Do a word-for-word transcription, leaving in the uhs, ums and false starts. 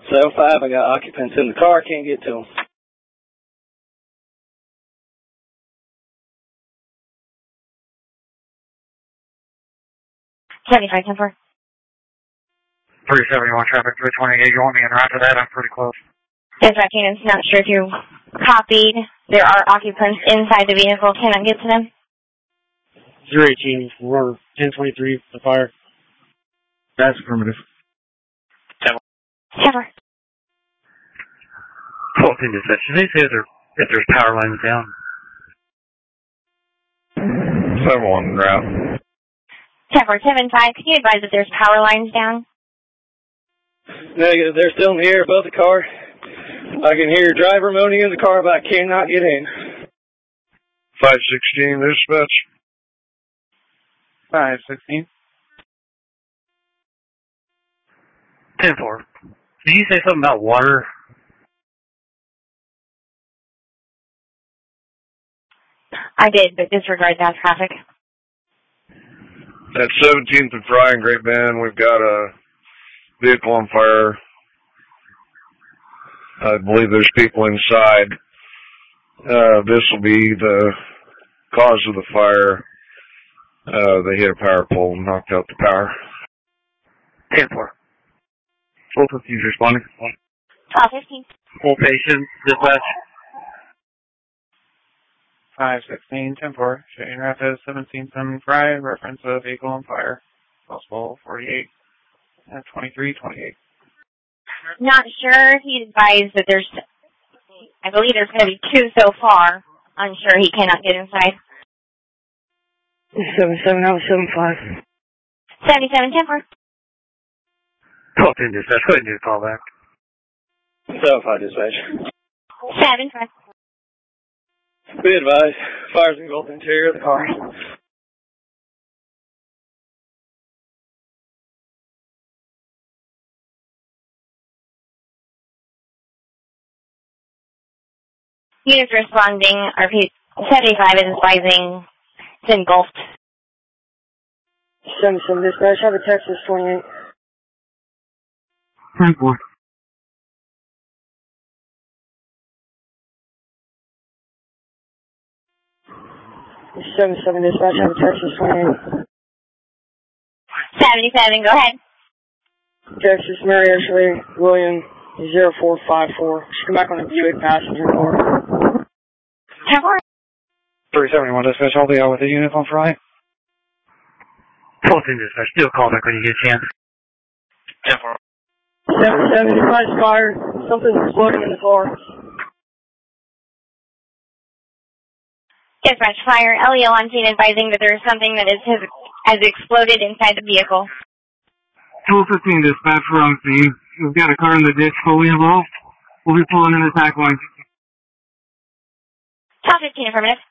seven five, I got occupants in the car, can't get to them. seventy-five, ten four. three seventy-one traffic, three twenty-eight. You want me in right to that? I'm pretty close. Yes, I can. It's not sure if you copied. There are occupants inside the vehicle. Can I get to them? zero eighteen, we're ten twenty-three, the fire. That's affirmative. ten four. fourteen dispatch. Did they say if, there, if there's power lines down? seven one route. ten four, seven five. Can you advise that there's power lines down? Negative, they're still in the air above the car. I can hear your driver moaning in the car, but I cannot get in. five sixteen, dispatch. five sixteen. ten four. Did you say something about water? I did, but disregard that traffic. At seventeenth and Fry and Great Bend, we've got a vehicle on fire. I believe there's people inside. Uh, this will be the cause of the fire. Uh, they hit a power pole and knocked out the power. ten four. Full fifteen responding. twelve fifteen. Full patient, dispatch. five sixteen, ten four. Shane Rapids, seventeenth and Fry, reference a vehicle on fire. Possible forty-eight. And twenty-three twenty-eight. Not sure. He advised that there's, I believe there's going to be two so far. Unsure he cannot get inside. seven seven, I was seven five. seventy-seven, ten four. twelve ten dispatch, go ahead and do a call back. seven five, dispatch. seven five. Be advised, fire's engulfed the interior of the car. Units responding, R P seventy-five is advising it's engulfed. seventy-seven, dispatch, have a Texas twenty-eight. ten four. seventy-seven, dispatch, have a Texas twenty-eight. seventy-seven, go ahead. Texas, Mary Ashley, William, zero four five four. Should come back on a Buick passenger car. ten four. three seventy-one dispatch, I'll be out with the unit on Fry. fourteen dispatch, do a call back when you get a chance. ten four. seventy-seven, dispatch, fire. Something's exploding in the car. Dispatch fire. L E O on scene advising that there is something that is has, has exploded inside the vehicle. twelve fifteen dispatch, we're on scene. We've got a car in the ditch fully involved. We'll be pulling in the attack line. twelve fifteen affirmative.